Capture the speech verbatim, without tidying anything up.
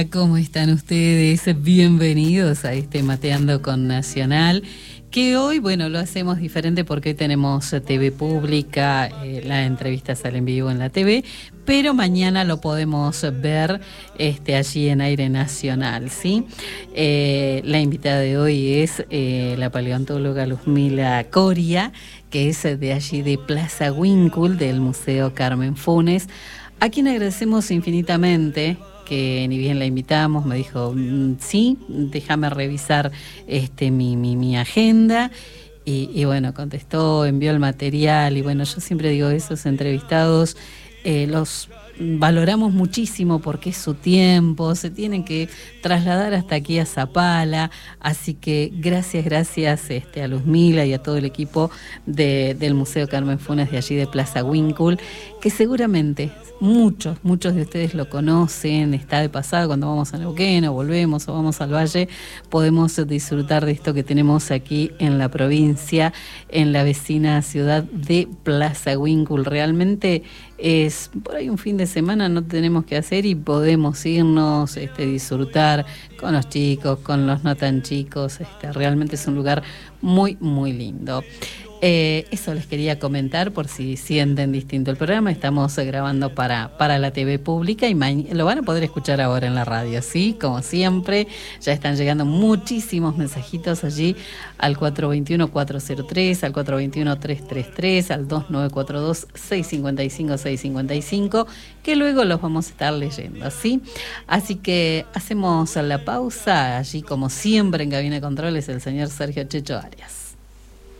¿Cómo están ustedes? Bienvenidos a este Mateando con Nacional, que hoy, bueno, lo hacemos diferente porque hoy tenemos T V pública, eh, la entrevista sale en vivo en la T V, pero mañana lo podemos ver este, allí en Aire Nacional, ¿sí? Eh, la invitada de hoy es eh, la paleontóloga Luzmila Coria, que es de allí de Plaza Winkle, del Museo Carmen Funes, a quien agradecemos infinitamente, que ni bien la invitamos, me dijo, sí, déjame revisar este, mi, mi, mi agenda, y, y bueno, contestó, envió el material, y bueno, yo siempre digo, esos entrevistados eh, los valoramos muchísimo porque es su tiempo, se tienen que trasladar hasta aquí a Zapala, así que gracias, gracias este, a Luzmila y a todo el equipo de, del Museo Carmen Funes de allí de Plaza Winkle, que seguramente muchos, muchos de ustedes lo conocen, está de pasada cuando vamos a Neuquén o volvemos o vamos al Valle, podemos disfrutar de esto que tenemos aquí en la provincia, en la vecina ciudad de Plaza Winkle. Realmente es por ahí un fin de semana no tenemos que hacer y podemos irnos, este, disfrutar con los chicos, con los no tan chicos, este, realmente es un lugar muy, muy lindo. Eh, eso les quería comentar por si sienten distinto el programa. Estamos grabando para, para la T V pública y lo van a poder escuchar ahora en la radio, ¿sí? Como siempre, ya están llegando muchísimos mensajitos allí al cuatro dos uno, cuatro cero tres, al cuatro dos uno, tres tres tres, al dos nueve cuatro dos, seis cinco cinco, seis cinco cinco, que luego los vamos a estar leyendo, ¿sí? Así que hacemos la pausa. Allí, como siempre, en Cabina de Controles, el señor Sergio Checho Arias.